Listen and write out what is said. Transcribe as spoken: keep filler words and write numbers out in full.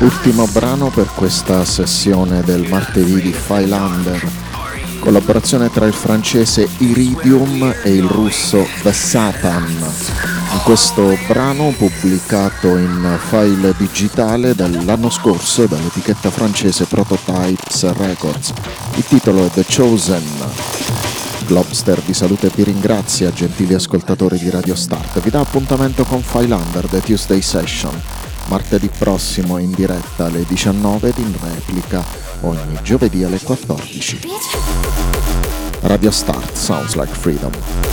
Ultimo brano per questa sessione del martedì di Phylander, collaborazione tra il francese Iridium e il russo The Satan. In questo brano, pubblicato in file digitale dall'anno scorso dall'etichetta francese Prototypes Records, il titolo è The Chosen. Globster vi saluta e vi ringrazia, gentili ascoltatori di Radio Start. Vi dà appuntamento con Phylander, The Tuesday Session, martedì prossimo in diretta alle diciannove ed in replica ogni giovedì alle quattordici. Radio Start, sounds like freedom.